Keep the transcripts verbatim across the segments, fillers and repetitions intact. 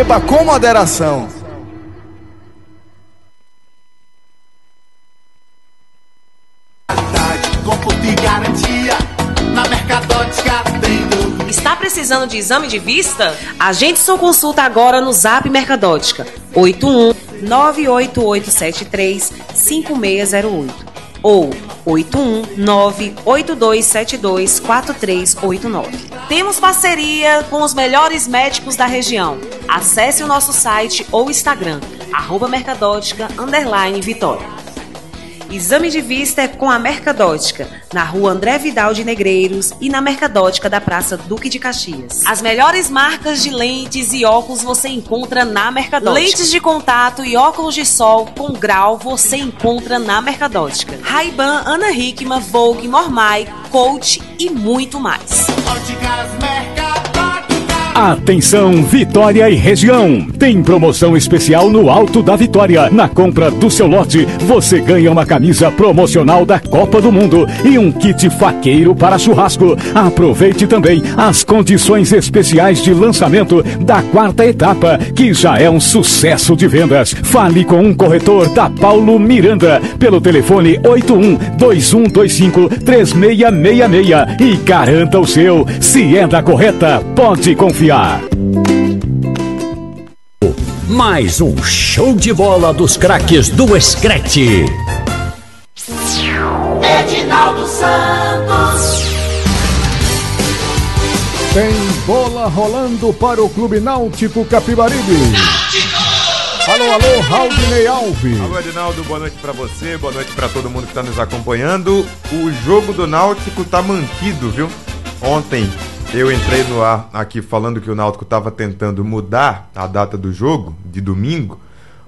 Beba com moderação. Está precisando de exame de vista? Agende sua consulta agora no Zap Mercadótica oito um nove oito oito sete três cinco seis zero oito ou oito um nove oito dois sete dois quatro três oito nove. Temos parceria com os melhores médicos da região. Acesse o nosso site ou Instagram, arroba Mercadótica underline Vitória. Exame de vista é com a Mercadótica, na rua André Vidal de Negreiros e na Mercadótica da Praça Duque de Caxias. As melhores marcas de lentes e óculos você encontra na Mercadótica. Lentes de contato e óculos de sol com grau você encontra na Mercadótica. Ray-Ban, Ana Hickman, Vogue, Mormai, Coach e muito mais. Atenção Vitória e região, tem promoção especial no Alto da Vitória. Na compra do seu lote, você ganha uma camisa promocional da Copa do Mundo e um kit faqueiro para churrasco. Aproveite também as condições especiais de lançamento da quarta etapa, que já é um sucesso de vendas. Fale com um corretor da Paulo Miranda pelo telefone oito um dois um dois cinco três seis seis seis e garanta o seu. Se é da correta, pode confiar. Mais um show de bola dos craques do Screte. Edinaldo Santos. Tem bola rolando para o Clube Náutico Capibaribe. Náutico! Alô, alô, Raudinei Alves. Alô, Edinaldo, boa noite pra você, boa noite pra todo mundo que tá nos acompanhando. O jogo do Náutico tá mantido, viu? Ontem eu entrei no ar aqui falando que o Náutico estava tentando mudar a data do jogo, de domingo,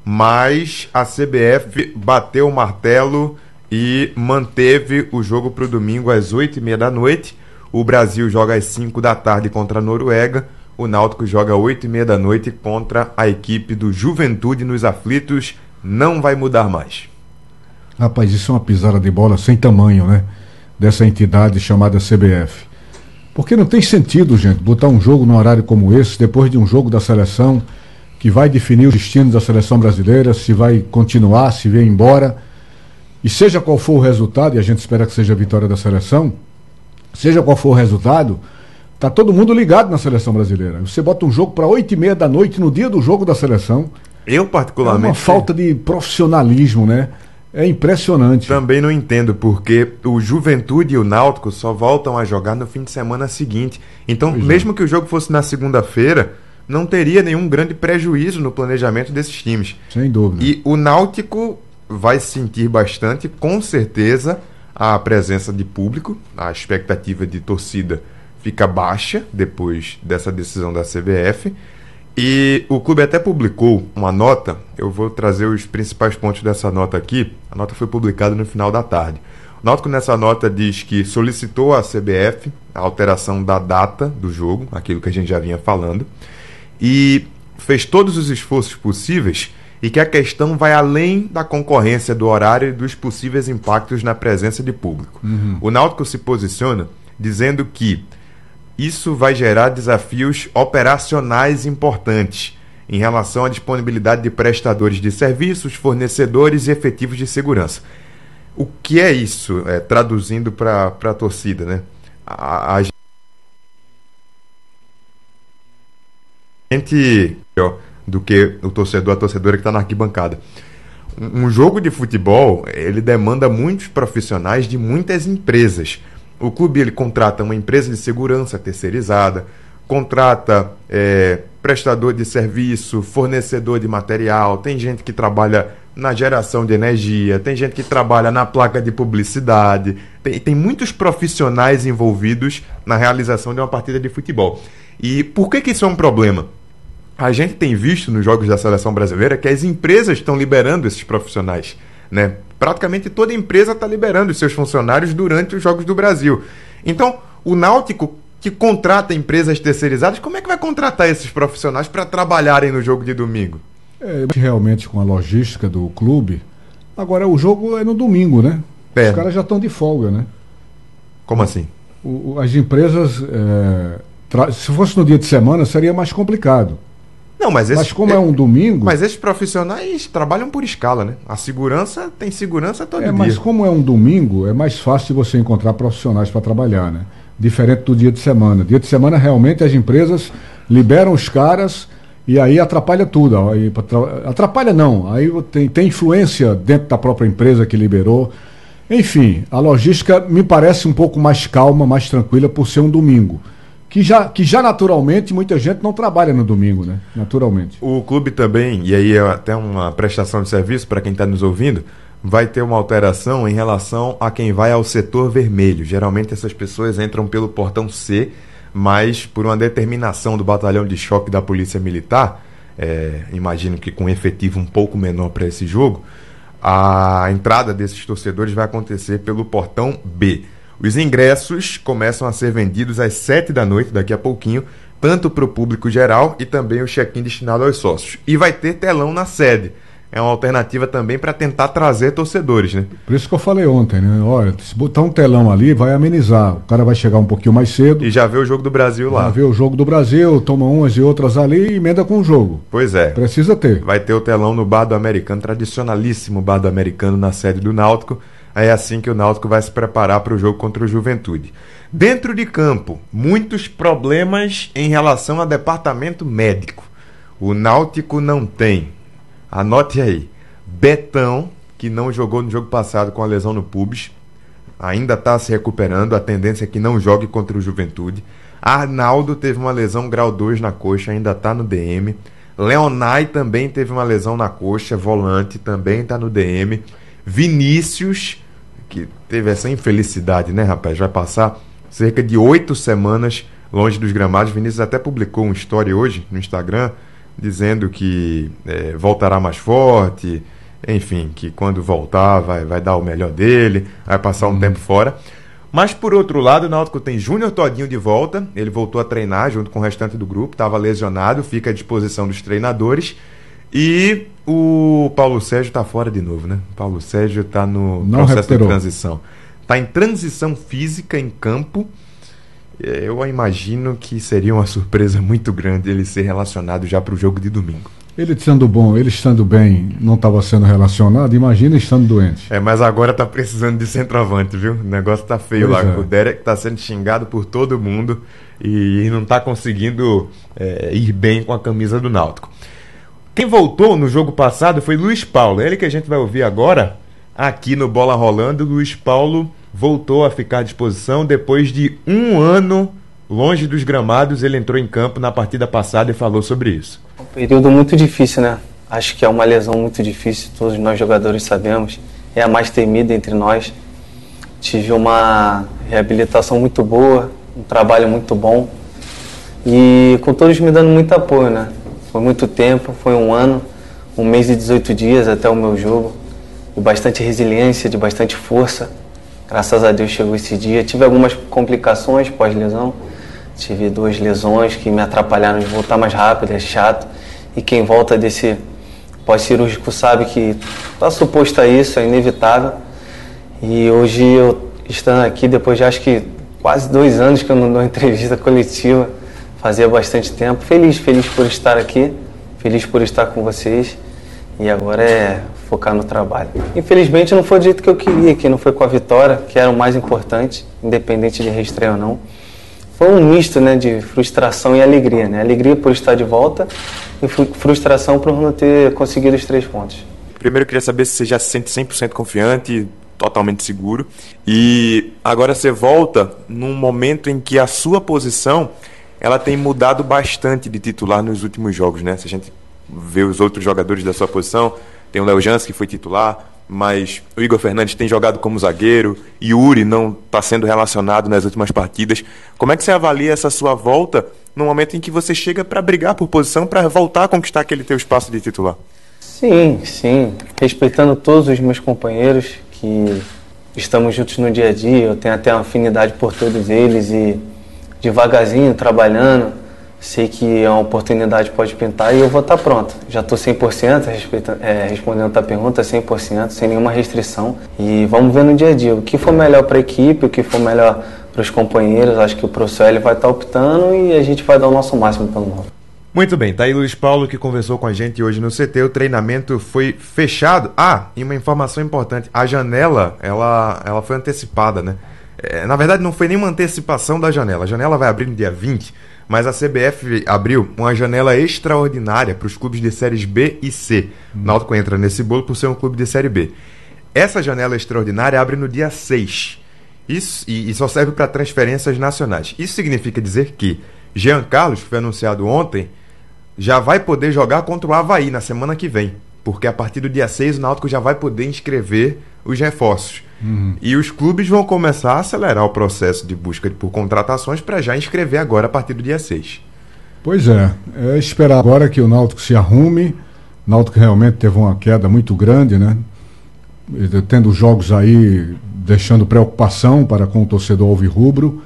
mas a C B F bateu o martelo e manteve o jogo para o domingo às oito e meia da noite. O Brasil joga às cinco da tarde contra a Noruega, o Náutico joga às oito e meia da noite contra a equipe do Juventude nos Aflitos. Não vai mudar mais. Rapaz, isso é uma pisada de bola sem tamanho, né? Dessa entidade chamada C B F. Porque não tem sentido, gente, botar um jogo num horário como esse, depois de um jogo da seleção, que vai definir os destinos da seleção brasileira, se vai continuar, se vai embora. E seja qual for o resultado, e a gente espera que seja a vitória da seleção, seja qual for o resultado, tá todo mundo ligado na seleção brasileira. Você bota um jogo para oito e meia da noite no dia do jogo da seleção. Eu, particularmente... É uma falta de profissionalismo, né? É impressionante. Também não entendo, porque o Juventude e o Náutico só voltam a jogar no fim de semana seguinte. Então, pois mesmo é. que o jogo fosse na segunda-feira, não teria nenhum grande prejuízo no planejamento desses times. Sem dúvida. E o Náutico vai sentir bastante, com certeza, a presença de público. A expectativa de torcida fica baixa depois dessa decisão da C B F. E o clube até publicou uma nota, eu vou trazer os principais pontos dessa nota aqui. A nota foi publicada no final da tarde. O Náutico nessa nota diz que solicitou à C B F a alteração da data do jogo, aquilo que a gente já vinha falando, e fez todos os esforços possíveis e que a questão vai além da concorrência do horário e dos possíveis impactos na presença de público. Uhum. O Náutico se posiciona dizendo que isso vai gerar desafios operacionais importantes em relação à disponibilidade de prestadores de serviços, fornecedores e efetivos de segurança. O que é isso, é, traduzindo para a torcida, né? A, a gente, ó, do que o torcedor, a torcedora que está na arquibancada. Um, um jogo de futebol, ele demanda muitos profissionais de muitas empresas. O clube ele contrata uma empresa de segurança terceirizada, contrata é, prestador de serviço, fornecedor de material, tem gente que trabalha na geração de energia, tem gente que trabalha na placa de publicidade, tem, tem muitos profissionais envolvidos na realização de uma partida de futebol. E por que que isso é um problema? A gente tem visto nos jogos da seleção brasileira que as empresas estão liberando esses profissionais, né? Praticamente toda empresa está liberando os seus funcionários durante os Jogos do Brasil. Então, o Náutico, que contrata empresas terceirizadas, como é que vai contratar esses profissionais para trabalharem no jogo de domingo? É, realmente com a logística do clube. Agora, o jogo é no domingo, né? É. Os caras já estão de folga, né? Como assim? O, as empresas, é, tra... se fosse no dia de semana, seria mais complicado. Não, mas, esse, mas como é um domingo... Mas esses profissionais trabalham por escala, né? A segurança tem segurança todo é, dia. Mas como é um domingo, é mais fácil você encontrar profissionais para trabalhar, né? Diferente do dia de semana. Dia de semana, realmente, as empresas liberam os caras e aí atrapalha tudo. Aí, atrapalha não, aí tem, tem influência dentro da própria empresa que liberou. Enfim, a logística me parece um pouco mais calma, mais tranquila por ser um domingo. Que já, que já naturalmente muita gente não trabalha no domingo, né? Naturalmente. O clube também, e aí é até uma prestação de serviço para quem está nos ouvindo, vai ter uma alteração em relação a quem vai ao setor vermelho. Geralmente essas pessoas entram pelo portão C, mas por uma determinação do batalhão de choque da Polícia Militar, é, imagino que com efetivo um pouco menor para esse jogo, a entrada desses torcedores vai acontecer pelo portão B. Os ingressos começam a ser vendidos às sete da noite, daqui a pouquinho, tanto para o público geral e também o check-in destinado aos sócios. E vai ter telão na sede. É uma alternativa também para tentar trazer torcedores, né? Por isso que eu falei ontem, né? Olha, se botar um telão ali, vai amenizar. O cara vai chegar um pouquinho mais cedo. E já vê o jogo do Brasil lá. Já vê o jogo do Brasil, toma umas e outras ali e emenda com o jogo. Pois é. Precisa ter. Vai ter o telão no Bar do Americano, tradicionalíssimo Bar do Americano na sede do Náutico. É assim que o Náutico vai se preparar para o jogo contra o Juventude. Dentro de campo, muitos problemas em relação ao departamento médico. O Náutico não tem. Anote aí. Betão, que não jogou no jogo passado com a lesão no pubis, ainda está se recuperando. A tendência é que não jogue contra o Juventude. Arnaldo teve uma lesão grau dois na coxa, ainda está no D M. Leonai também teve uma lesão na coxa, volante, também está no D M. Vinícius, que teve essa infelicidade, né, rapaz? Vai passar cerca de oito semanas longe dos gramados. Vinícius até publicou uma história hoje no Instagram, dizendo que é, voltará mais forte, enfim, que quando voltar vai, vai dar o melhor dele, vai passar um uhum. tempo fora. Mas, por outro lado, o Náutico tem Júnior Todinho de volta. Ele voltou a treinar junto com o restante do grupo, estava lesionado, fica à disposição dos treinadores. E o Paulo Sérgio está fora de novo, né? O Paulo Sérgio está no Não processo recuperou. de transição. Está em transição física em campo. Eu imagino que seria uma surpresa muito grande ele ser relacionado já para o jogo de domingo. Ele estando bom, ele estando bem, não estava sendo relacionado, imagina estando doente. É, mas agora está precisando de centroavante, viu? O negócio está feio Pois lá. é. O Derek está sendo xingado por todo mundo e não está conseguindo é, ir bem com a camisa do Náutico. Quem voltou no jogo passado foi Luiz Paulo. É ele que a gente vai ouvir agora aqui no Bola Rolando. Luiz Paulo voltou a ficar à disposição depois de um ano longe dos gramados. Ele entrou em campo na partida passada e falou sobre isso. Um período muito difícil, né? Acho que é uma lesão muito difícil, todos nós jogadores sabemos. É a mais temida entre nós. Tive uma reabilitação muito boa, um trabalho muito bom e com todos me dando muito apoio, né? Foi muito tempo, foi um ano, um mês e dezoito dias até o meu jogo, de bastante resiliência, de bastante força. Graças a Deus chegou esse dia. Tive algumas complicações pós-lesão, tive duas lesões que me atrapalharam de voltar mais rápido, é chato. E quem volta desse pós-cirúrgico sabe que está suposto a isso, é inevitável. E hoje eu estando aqui, depois de acho que quase dois anos que eu não dou entrevista coletiva, fazia bastante tempo, feliz, feliz por estar aqui, feliz por estar com vocês. E agora é focar no trabalho. Infelizmente não foi do jeito que eu queria, que não foi com a vitória, que era o mais importante, independente de reestreia ou não. Foi um misto, né, de frustração e alegria, né? Alegria por estar de volta e frustração por não ter conseguido os três pontos. Primeiro eu queria saber se você já se sente cem por cento confiante, totalmente seguro. E agora você volta num momento em que a sua posição ela tem mudado bastante de titular nos últimos jogos, né? Se a gente vê os outros jogadores da sua posição, tem o Léo Jans que foi titular, mas o Igor Fernandes tem jogado como zagueiro, Yuri não está sendo relacionado nas últimas partidas. Como é que você avalia essa sua volta no momento em que você chega para brigar por posição, para voltar a conquistar aquele teu espaço de titular? Sim, sim. Respeitando todos os meus companheiros, que estamos juntos no dia a dia, eu tenho até uma afinidade por todos eles e devagarzinho, trabalhando, sei que uma oportunidade pode pintar e eu vou estar pronto. Já estou cem por cento é, respondendo a tua pergunta, cem por cento, sem nenhuma restrição. E vamos ver no dia a dia. O que for melhor para a equipe, o que for melhor para os companheiros, acho que o professor ele vai estar optando e a gente vai dar o nosso máximo pelo novo. Muito bem, tá aí Luiz Paulo que conversou com a gente hoje no C T. O treinamento foi fechado. Ah, e uma informação importante, a janela, ela, ela foi antecipada, né? É, na verdade não foi nenhuma antecipação da janela, a janela vai abrir no dia vinte, mas a C B F abriu uma janela extraordinária para os clubes de séries B e C. O Náutico entra nesse bolo por ser um clube de série B. Essa janela extraordinária abre no dia seis. Isso, e, e só serve para transferências nacionais. Isso significa dizer que Jean Carlos, que foi anunciado ontem, já vai poder jogar contra o Avaí na semana que vem, porque a partir do dia seis o Náutico já vai poder inscrever os reforços. Uhum. E os clubes vão começar a acelerar o processo de busca por contratações para já inscrever agora a partir do dia seis. Pois é, é esperar agora que o Náutico se arrume. O Náutico realmente teve uma queda muito grande, né? Tendo jogos aí deixando preocupação para com o torcedor alvirrubro.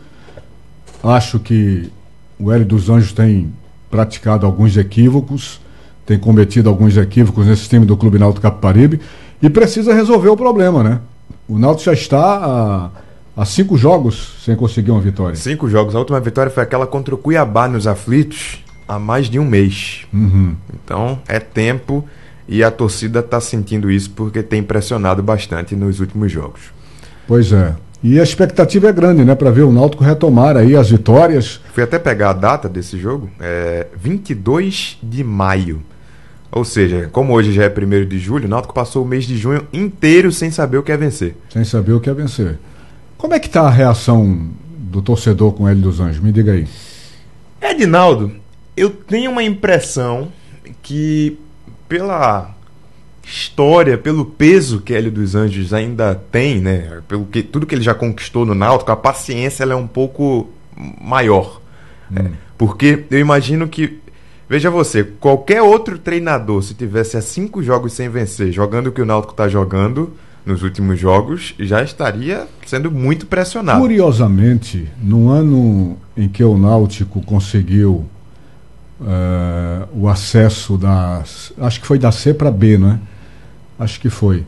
Acho que o Hélio dos Anjos tem praticado alguns equívocos, tem cometido alguns equívocos nesse time do Clube Náutico Capibaribe e precisa resolver o problema, né? O Náutico já está a, a cinco jogos sem conseguir uma vitória. Cinco jogos. A última vitória foi aquela contra o Cuiabá nos aflitos há mais de um mês. Uhum. Então é tempo e a torcida está sentindo isso porque tem pressionado bastante nos últimos jogos. Pois é. E a expectativa é grande, né? Para ver o Náutico retomar aí as vitórias. Fui até pegar a data desse jogo, é vinte e dois de maio. Ou seja, como hoje já é primeiro de julho, o Náutico passou o mês de junho inteiro sem saber o que é vencer. Sem saber o que é vencer. Como é que está a reação do torcedor com o Hélio dos Anjos? Me diga aí. Edinaldo, eu tenho uma impressão que pela história, pelo peso que Hélio dos Anjos ainda tem, né? Pelo que, tudo que ele já conquistou no Náutico, a paciência ela é um pouco maior. Hum. É, porque eu imagino que, veja você, qualquer outro treinador, se tivesse a cinco jogos sem vencer, jogando o que o Náutico está jogando nos últimos jogos, já estaria sendo muito pressionado. Curiosamente, no ano em que o Náutico conseguiu uh, o acesso da, acho que foi da C para B, não é? Acho que foi.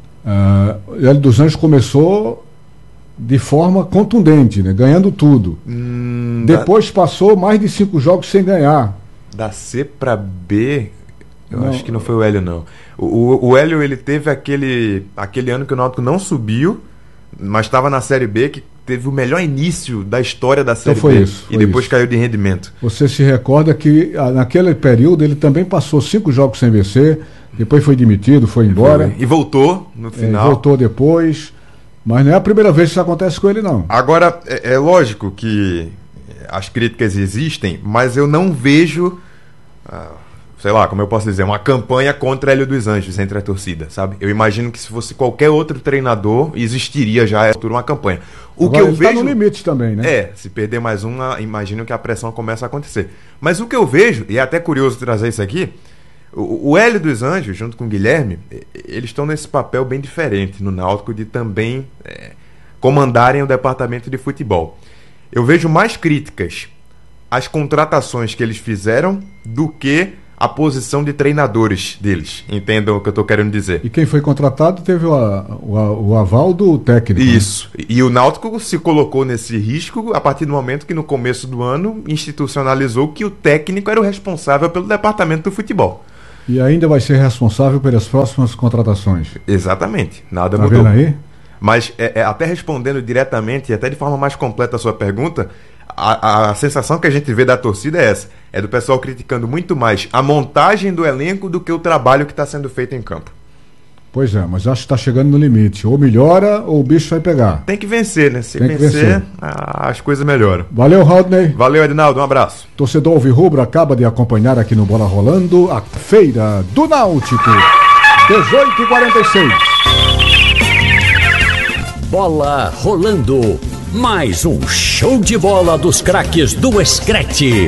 Uh, Hélio dos Anjos começou de forma contundente, né? Ganhando tudo. Hum, Depois da... passou mais de cinco jogos sem ganhar. Da C para B, eu não, acho que não foi o Hélio, não. O, o, o Hélio, ele teve aquele, aquele ano que o Náutico não subiu, mas estava na Série B, que teve o melhor início da história da Série então foi B. Isso, foi e depois isso. caiu de rendimento. Você se recorda que ah, naquele período ele também passou cinco jogos sem vencer, depois foi demitido, foi embora. Foi. E voltou no final. É, voltou depois, mas não é a primeira vez que isso acontece com ele, não. Agora, é, é lógico que as críticas existem, mas eu não vejo, ah, sei lá, como eu posso dizer, uma campanha contra Hélio dos Anjos entre a torcida, sabe? Eu imagino que se fosse qualquer outro treinador, existiria já uma campanha. O Agora, que eu ele vejo tá no limite também, né? É, se perder mais uma, imagino que a pressão começa a acontecer. Mas o que eu vejo, e é até curioso trazer isso aqui, o, o Hélio dos Anjos, junto com o Guilherme, eles estão nesse papel bem diferente no Náutico de também é, comandarem o departamento de futebol. Eu vejo mais críticas às contratações que eles fizeram do que a posição de treinadores deles. Entendam o que eu estou querendo dizer. E quem foi contratado teve o, o, o aval do técnico. Isso. Né? E o Náutico se colocou nesse risco a partir do momento que no começo do ano institucionalizou que o técnico era o responsável pelo departamento do futebol. E ainda vai ser responsável pelas próximas contratações. Exatamente. Nada tá mudou. Vendo aí? Mas é, é, até respondendo diretamente e até de forma mais completa a sua pergunta, a, a sensação que a gente vê da torcida é essa. É do pessoal criticando muito mais a montagem do elenco do que o trabalho que está sendo feito em campo. Pois é, mas acho que está chegando no limite. Ou melhora ou o bicho vai pegar. Tem que vencer, né? Se Tem que vencer, vencer. A, as coisas melhoram. Valeu, Rodney. Valeu, Edinaldo. Um abraço. Torcedor alvirrubro acaba de acompanhar aqui no Bola Rolando a Feira do Náutico. dezoito e quarenta e seis. Bola rolando. Mais um show de bola dos craques do Escrete.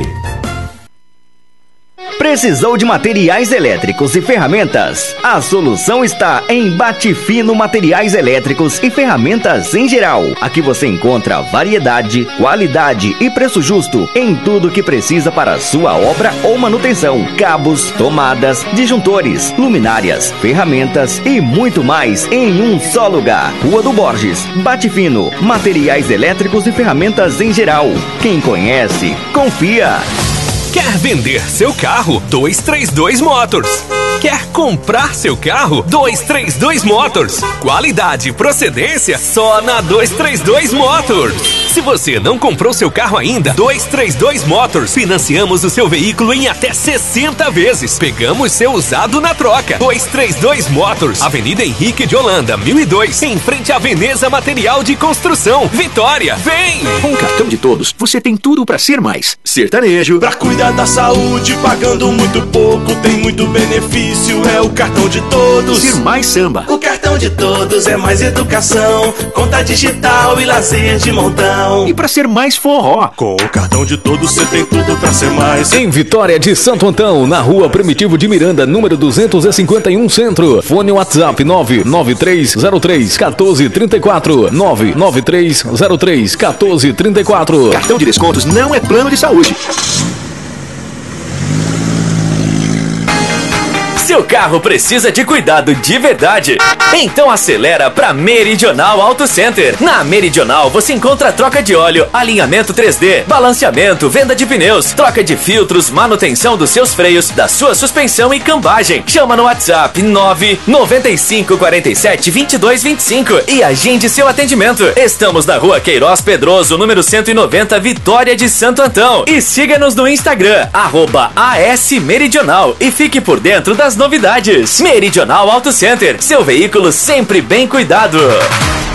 Precisou de materiais elétricos e ferramentas? A solução está em Batifino Materiais Elétricos e Ferramentas em geral. Aqui você encontra variedade, qualidade e preço justo em tudo que precisa para a sua obra ou manutenção. Cabos, tomadas, disjuntores, luminárias, ferramentas e muito mais em um só lugar. Rua do Borges, Batifino Materiais Elétricos e Ferramentas em geral. Quem conhece, confia. Quer vender seu carro? duzentos e trinta e dois Motors. Quer comprar seu carro? duzentos e trinta e dois Motors. Qualidade e procedência só na duzentos e trinta e dois Motors. Se você não comprou seu carro ainda, duzentos e trinta e dois Motors. Financiamos o seu veículo em até sessenta vezes. Pegamos seu usado na troca. duzentos e trinta e dois Motors. Avenida Henrique de Holanda, mil e dois. Em frente à Veneza Material de Construção. Vitória, vem! Com o cartão de todos, você tem tudo pra ser mais. Sertanejo. Pra cuidar da saúde, pagando muito pouco, tem muito benefício, é o cartão de todos. Ser mais samba. O cartão de todos é mais educação, conta digital e lazer de montão. E pra ser mais forró. Com o cartão de todos você tem tudo pra ser mais. Em Vitória de Santo Antão, na rua Primitivo de Miranda, número duzentos e cinquenta e um Centro. Fone WhatsApp nove nove três zero três um quatro três quatro. nove nove três zero três um quatro três quatro. Cartão de descontos não é plano de saúde. Seu carro precisa de cuidado de verdade? Então acelera para Meridional Auto Center. Na Meridional você encontra troca de óleo, alinhamento três D, balanceamento, venda de pneus, troca de filtros, manutenção dos seus freios, da sua suspensão e cambagem. Chama no WhatsApp nove nove cinco quatro sete dois dois dois cinco e agende seu atendimento. Estamos na Rua Queiroz Pedroso, número cento e noventa, Vitória de Santo Antão. E siga-nos no Instagram, arroba A S Meridional, e fique por dentro das novidades. Meridional Auto Center, seu veículo sempre bem cuidado.